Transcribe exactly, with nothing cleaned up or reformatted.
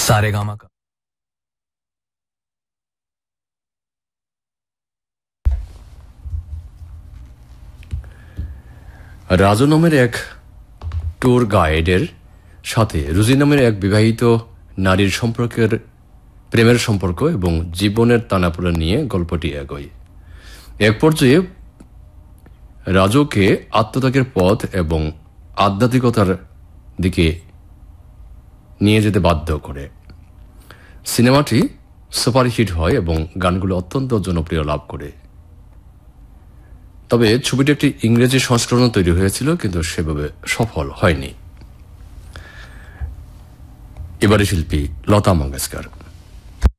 সারেগামা রাজু নামের এক ট্যুর গাইডের সাথে রুজি নামের এক বিবাহিত নারীর সম্পর্কের প্রেমের সম্পর্ক এবং জীবনের টানাপোড়েন নিয়ে গল্পটি এগোয়। এক পর্যায়ে রাজুকে আত্মত্যাগের পথ এবং আধ্যাত্মিকতার দিকে নিয়ে যেতে বাধ্য করে। সিনেমাটি সুপারহিট হয় এবং গানগুলো অত্যন্ত জনপ্রিয় লাভ করে। তবে ছবিটি একটি ইংরেজি সংস্করণ তৈরি হয়েছিল, কিন্তু সেভাবে সফল হয়নি। এবারে শিল্পী লতা মঙ্গেশকর।